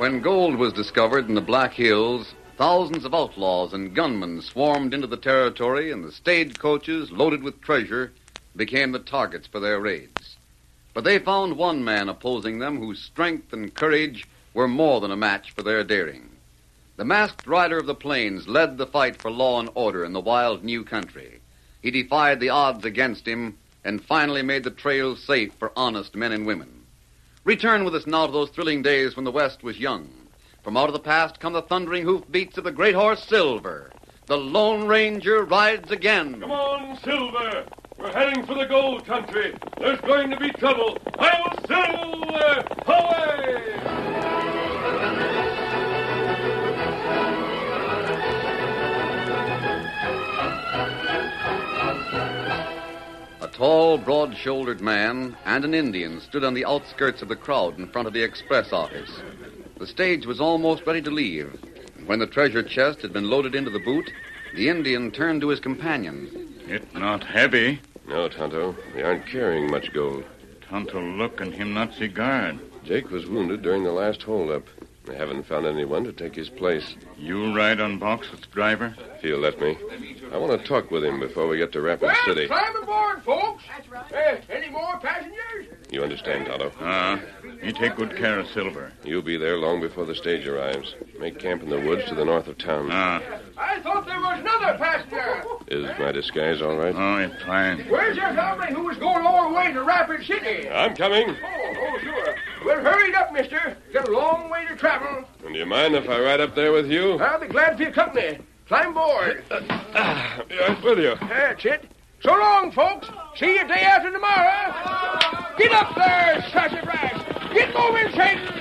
When gold was discovered in the Black Hills, thousands of outlaws and gunmen swarmed into the territory, and the stagecoaches, loaded with treasure, became the targets for their raids. But they found one man opposing them whose strength and courage were more than a match for their daring. The masked rider of the plains led the fight for law and order in the wild new country. He defied the odds against him and finally made the trails safe for honest men and women. Return with us now to those thrilling days when the West was young. From out of the past come the thundering hoofbeats of the great horse Silver. The Lone Ranger rides again. Come on, Silver. We're heading for the gold country. There's going to be trouble. I'll Silver! Away! A tall, broad-shouldered man and an Indian stood on the outskirts of the crowd in front of the express office. The stage was almost ready to leave. When the treasure chest had been loaded into the boot, the Indian turned to his companion. It not heavy. No, Tonto. We aren't carrying much gold. Tonto look and him not see guard. Jake was wounded during the last holdup. They haven't found anyone to take his place. You ride on Box's driver? If he'll let me. I want to talk with him before we get to Rapid City. Climb aboard, folks. That's right. Any more passengers? You understand, Tonto? You take good care of Silver. You'll be there long before the stage arrives. Make camp in the woods to the north of town. I thought there was another passenger. Is my disguise all right? Oh, it's fine. Where's your family who was going all the way to Rapid City? I'm coming. Oh, sure. Well, hurry it up, mister. Got a long way to travel. And do you mind if I ride up there with you? I'll be glad for your company. Climb aboard. I'll be right with you. That's it. So long, folks. See you day after tomorrow. Get up there, Sassy Brass. Get moving, Satan.